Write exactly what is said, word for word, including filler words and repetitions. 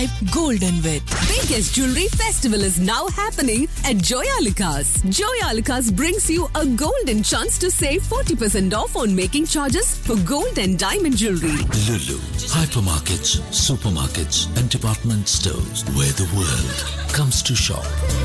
Golden with Biggest Jewelry Festival is now happening at Joyalukas. Joyalukas brings you a golden chance to save forty percent off on making charges for gold and diamond jewelry. Lulu, hypermarkets, supermarkets, and department stores where the world comes to shop.